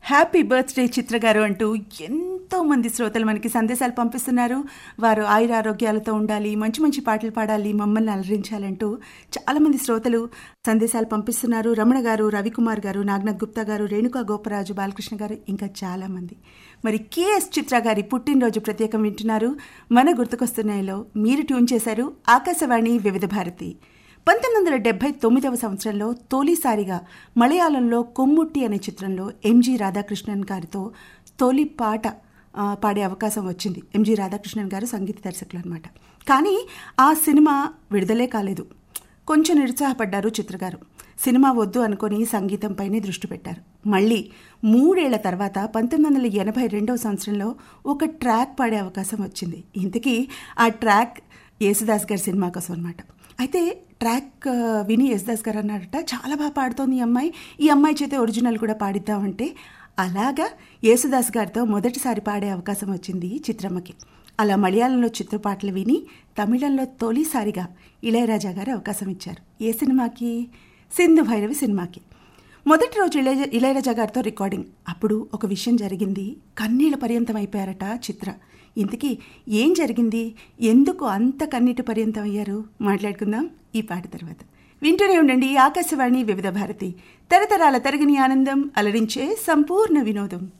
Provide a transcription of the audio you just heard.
Happy birthday చిత్ర గారు అంటూ ఎంతో మంది శ్రోతలు మనకి సందేశాలు పంపిస్తున్నారు. వారు ఆయురారోగ్యాలతో ఉండాలి, మంచి మంచి పాటలు పాడాలి, మమ్మల్ని అలరించాలంటూ చాలామంది శ్రోతలు సందేశాలు పంపిస్తున్నారు. రమణ గారు, రవికుమార్ గారు, నాగనాథ్ గుప్తా గారు, రేణుకా గోపరాజు, బాలకృష్ణ గారు, ఇంకా చాలామంది. మరి కేఎస్ చిత్ర గారి పుట్టినరోజు ప్రత్యేకం వింటున్నారు. మన గుర్తుకొస్తున్నాయిలో మీరు ట్యూన్ చేశారు ఆకాశవాణి వివిధ భారతి. 1979వ సంవత్సరంలో తొలిసారిగా మలయాళంలో కొమ్ముట్టి అనే చిత్రంలో ఎంజి రాధాకృష్ణన్ గారితో తొలి పాట పాడే అవకాశం వచ్చింది. ఎంజి రాధాకృష్ణన్ గారు సంగీత దర్శకులు అనమాట. కానీ ఆ సినిమా విడుదలే కాలేదు. కొంచెం నిరుత్సాహపడ్డారు చిత్ర గారు. సినిమా వద్దు అనుకొని సంగీతంపైనే దృష్టి పెట్టారు. మళ్ళీ 3 ఏళ్ల తర్వాత 1982వ సంవత్సరంలో ఒక ట్రాక్ పాడే అవకాశం వచ్చింది. ఇంతకీ ఆ ట్రాక్ యేసుదాస్ గారి సినిమా కోసం అనమాట. అయితే ట్రాక్ విని యేసుదాస్ గారు అన్నారట, చాలా బాగా పాడుతోంది ఈ అమ్మాయి చేతే ఒరిజినల్ కూడా పాడిద్దామంటే అలాగా యేసుదాస్ గారితో మొదటిసారి పాడే అవకాశం వచ్చింది చిత్రమ్మకి. అలా మలయాళంలో చిత్రపాటలు విని తమిళంలో తొలిసారిగా ఇళయరాజా గారు అవకాశం ఇచ్చారు. ఏ సినిమాకి? సింధు భైరవి సినిమాకి. మొదటి రోజు ఇళయరాజా గారితో రికార్డింగ్. అప్పుడు ఒక విషయం జరిగింది. కన్నీళ్ల పర్యంతం అయిపోయారట చిత్ర. ఇంతకీ ఏం జరిగింది? ఎందుకు అంత కన్నీటి పర్యంతం అయ్యారు? మాట్లాడుకుందాం ఈ పాట తర్వాత. వింటూనే ఉండండి ఆకాశవాణి వివిధ భారతి. తరతరాల తరగని ఆనందం, అలరించే సంపూర్ణ వినోదం.